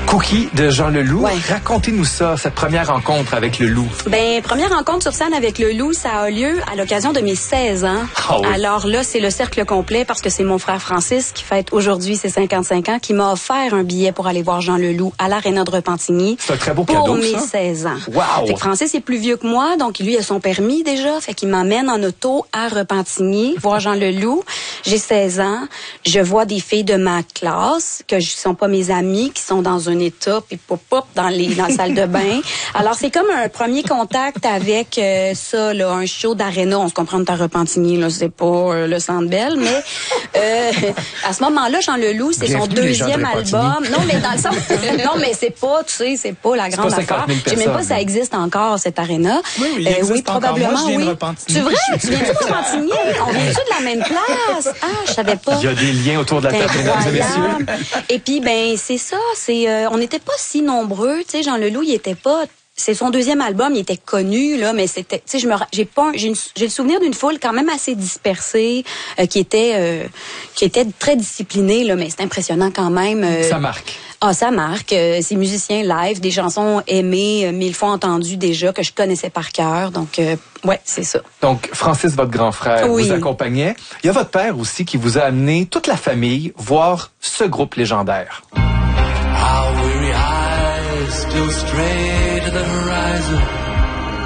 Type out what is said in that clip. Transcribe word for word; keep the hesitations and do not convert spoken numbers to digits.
Cookie de Jean Leloup. Ouais. Racontez-nous ça, cette première rencontre avec Leloup. Ben, première rencontre sur scène avec Leloup, ça a lieu à l'occasion de mes seize ans. Oh oui. Alors là, c'est le cercle complet parce que c'est mon frère Francis qui fête aujourd'hui ses cinquante-cinq ans, qui m'a offert un billet pour aller voir Jean Leloup à l'Aréna de Repentigny. C'est un très beau pour cadeau, mes ça. seize ans. Wow! Fait que Francis est plus vieux que moi, donc lui a son permis déjà, fait qu'il m'emmène en auto à Repentigny voir Jean Leloup. J'ai seize ans, je vois des filles de ma classe que je sont pas mes amies, qui sont dans un état puis pop pop dans les dans la salle de bain. Alors c'est comme un premier contact avec euh, ça là, un show d'aréna, on se comprend de Repentigny là, c'est pas euh, le Centre Bell, mais euh, à ce moment-là Jean Leloup, c'est son Bienvenue, les gens de deuxième Repentigny. album. Non mais dans le sens non mais c'est pas, tu sais, c'est pas la grande pas cinquante affaire. mille Je sais même pas personnes. si ça existe encore cette aréna. Oui, oui, il Euh, existe oui, encore. probablement Moi, je viens de oui. Repentigny. C'est vrai, tu viens de Repentigny. On vient de la même place. Ah, je savais pas. Il y a des liens autour de la C'est table, mesdames et messieurs. incroyable. Et puis ben c'est ça, c'est euh, on n'était pas si nombreux, tu sais, Jean Leloup, il était pas, c'est son deuxième album, il était connu là, mais c'était, tu sais, je me, j'ai pas, j'ai, une, j'ai le souvenir d'une foule quand même assez dispersée, euh, qui était, euh, qui était très disciplinée là, mais c'est impressionnant quand même. Euh, Ça marque. Ah, ça marque. Euh, ces musiciens live, des chansons aimées, euh, mille fois entendues déjà, que je connaissais par cœur. Donc, euh, ouais, c'est ça. Donc, Francis, votre grand frère, Oui. vous accompagnait. Il y a votre père aussi qui vous a amené toute la famille voir ce groupe légendaire. Our weary eyes still stray to the horizon.